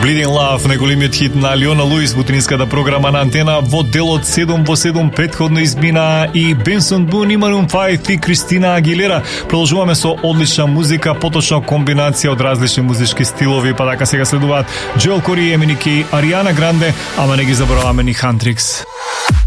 Bleeding Love, најголемиот хит на Леона Луис во утринската програма на Антена во делот 7 во 7 претходно измина и Бенсон Бун и Марун 5 и Кристина Агилера. Продолжуваме со одлична музика, поточна комбинација од различни музички стилови, па така сега следуваат Джоел Кори, Емини Кей, Ариана Гранде, ама не ги забораваме ни Хантрикс.